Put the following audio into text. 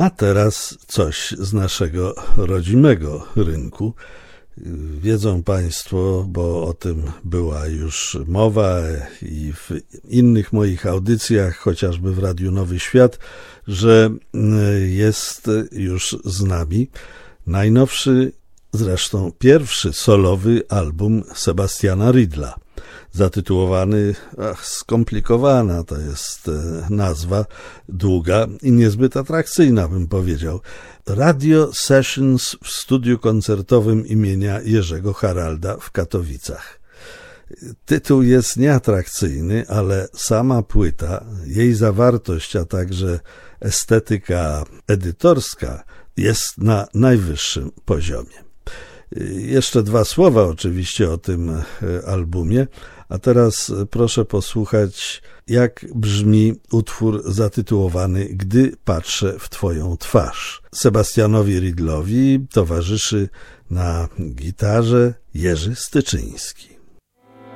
A teraz coś z naszego rodzimego rynku. Wiedzą Państwo, bo o tym była już mowa i w innych moich audycjach, chociażby w Radiu Nowy Świat, że jest już z nami najnowszy, zresztą pierwszy solowy album Sebastiana Riedla, zatytułowany, skomplikowana to jest nazwa, długa i niezbyt atrakcyjna, bym powiedział, Radio Sessions w studiu koncertowym imienia Jerzego Haralda w Katowicach. Tytuł jest nieatrakcyjny, ale sama płyta, jej zawartość, a także estetyka edytorska jest na najwyższym poziomie. Jeszcze dwa słowa oczywiście o tym albumie, a teraz proszę posłuchać, jak brzmi utwór zatytułowany Gdy patrzę w Twoją twarz. Sebastianowi Riedlowi towarzyszy na gitarze Jerzy Styczyński.